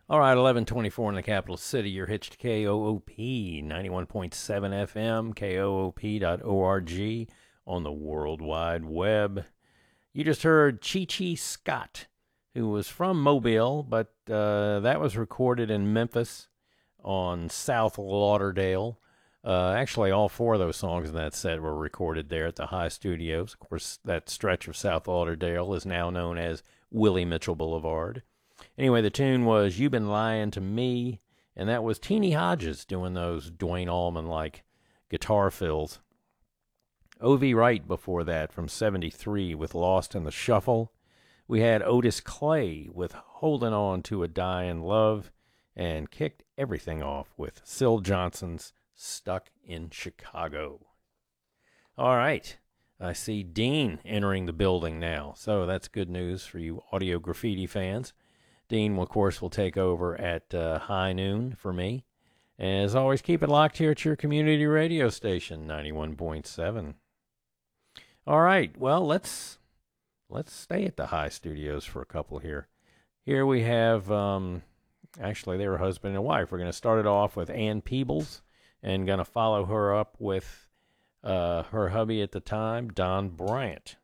All right, 1124 in the capital city. You're hitched to KOOP 91.7 FM, KOOP.org on the World Wide Web. You just heard Chi Chi Scott, who was from Mobile, but that was recorded in Memphis on South Lauderdale. Actually, all four of those songs in that set were recorded there at the High Studios. Of course, that stretch of South Lauderdale is now known as Willie Mitchell Boulevard. Anyway, the tune was You Been Lying to Me, and that was Teeny Hodges doing those Dwayne Allman-like guitar fills. O.V. Wright before that from 73 with Lost in the Shuffle. We had Otis Clay with Holding On to a Dying Love, and kicked everything off with Syl Johnson's Stuck in Chicago. All right. I see Dean entering the building now, so that's good news for you Audio Graffiti fans. Dean, of course, will take over at high noon for me. And as always, keep it locked here at your community radio station, 91.7. All right, well, let's stay at the High Studios for a couple here. Here we have, actually, they were husband and wife. We're going to start it off with Ann Peebles and going to follow her up with her hubby at the time, Don Bryant.